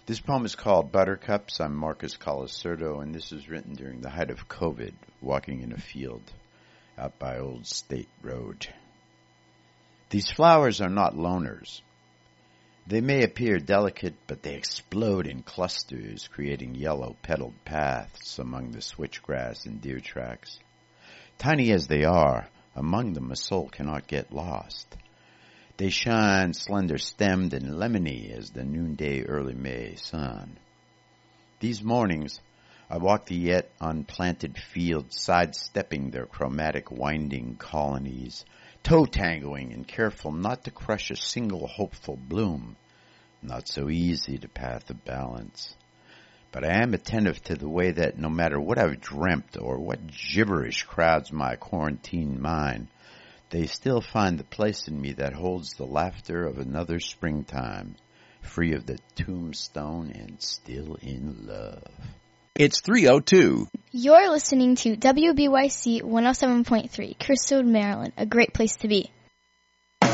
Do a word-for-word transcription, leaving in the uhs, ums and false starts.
This poem is called Buttercups. I'm Marcus Colasurdo, and this was written during the height of COVID, walking in a field out by Old State Road. These flowers are not loners. They may appear delicate, but they explode in clusters, creating yellow-petaled paths among the switchgrass and deer tracks. Tiny as they are, among them a soul cannot get lost. They shine slender-stemmed and lemony as the noonday early May sun. These mornings, I walk the yet unplanted fields, sidestepping their chromatic winding colonies, toe-tangling and careful not to crush a single hopeful bloom. Not so easy to path of balance. But I am attentive to the way that no matter what I've dreamt or what gibberish crowds my quarantined mind, they still find the place in me that holds the laughter of another springtime, free of the tombstone and still in love. It's three oh two. You're listening to W B Y C one oh seven point three, Crystal, Maryland, a great place to be.